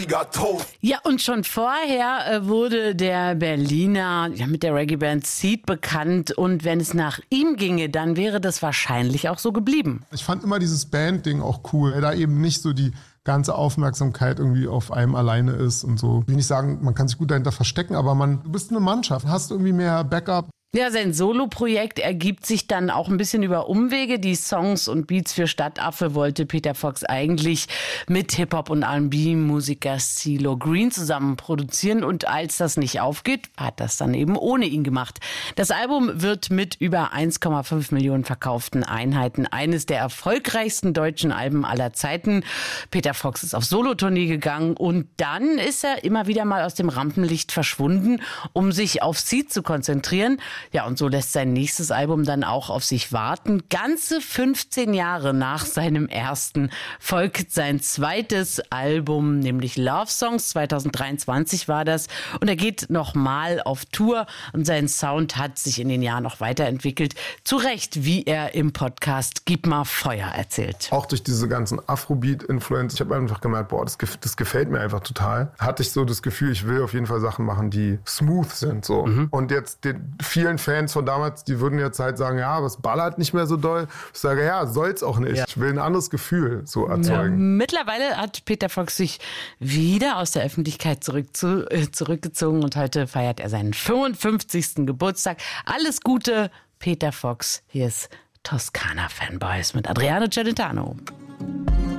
Ja, und schon vorher wurde der Berliner mit der Reggae-Band Seed bekannt. Und wenn es nach ihm ginge, dann wäre das wahrscheinlich auch so geblieben. Ich fand immer dieses Band-Ding auch cool, da eben nicht so die ganze Aufmerksamkeit irgendwie auf einem alleine ist und so. Ich will nicht sagen, man kann sich gut dahinter verstecken, aber du bist eine Mannschaft, hast irgendwie mehr Backup. Ja, sein Solo-Projekt ergibt sich dann auch ein bisschen über Umwege. Die Songs und Beats für Stadtaffe wollte Peter Fox eigentlich mit Hip-Hop- und R&B-Musiker CeeLo Green zusammen produzieren. Und als das nicht aufgeht, hat das dann eben ohne ihn gemacht. Das Album wird mit über 1,5 Millionen verkauften Einheiten eines der erfolgreichsten deutschen Alben aller Zeiten. Peter Fox ist auf Solotournee gegangen und dann ist er immer wieder mal aus dem Rampenlicht verschwunden, um sich auf Seed zu konzentrieren. Ja, und so lässt sein nächstes Album dann auch auf sich warten. Ganze 15 Jahre nach seinem ersten folgt sein zweites Album, nämlich Love Songs. 2023 war das. Und er geht nochmal auf Tour und sein Sound hat sich in den Jahren noch weiterentwickelt. Zu Recht, wie er im Podcast Gib mal Feuer erzählt. Auch durch diese ganzen Afrobeat-Influencer. Ich habe einfach gemerkt, das gefällt mir einfach total. Hatte ich so das Gefühl, ich will auf jeden Fall Sachen machen, die smooth sind. So. Und jetzt den vielen Fans von damals, die würden jetzt halt sagen, ja, aber es ballert nicht mehr so doll. Ich sage, ja, soll's auch nicht. Ja. Ich will ein anderes Gefühl so erzeugen. Ja, mittlerweile hat Peter Fox sich wieder aus der Öffentlichkeit zurückgezogen und heute feiert er seinen 55. Geburtstag. Alles Gute, Peter Fox. Hier ist Toskana Fanboys mit Adriano Celentano.